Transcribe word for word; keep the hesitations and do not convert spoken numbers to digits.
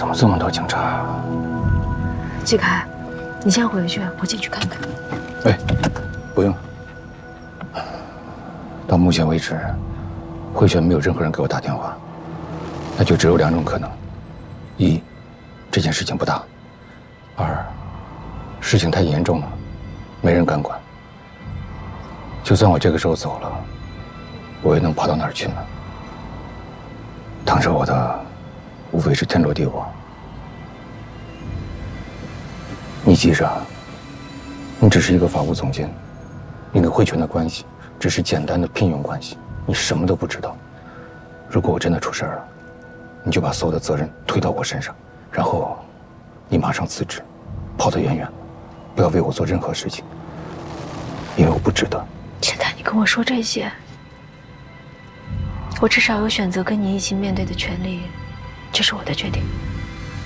怎么这么多警察？ 季开，你先回去，我进去看看。 哎，不用。到目前为止，慧泉没有任何人给我打电话，那就只有两种可能：一，这件事情不大；二，事情太严重了，没人敢管。就算我这个时候走了，我又能跑到哪儿去呢？当着我的，无非是天罗地网。你记着，你只是一个法务总监，你跟慧泉的关系只是简单的聘用关系，你什么都不知道。如果我真的出事了，你就把所有的责任推到我身上，然后你马上辞职，跑得远远的，不要为我做任何事情，因为我不值得。 现在你跟我说这些，我至少有选择跟你一起面对的权利，这是我的决定。